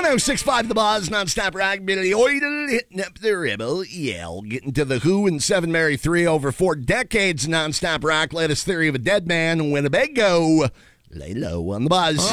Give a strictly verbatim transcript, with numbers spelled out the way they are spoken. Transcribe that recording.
one oh six point five The Buzz, nonstop rock, Billy Idol, hitting up the rebel yell, getting to the Who and Seven Mary three over four decades nonstop rock, latest theory of a dead man, Winnebago. Lay low on The Buzz.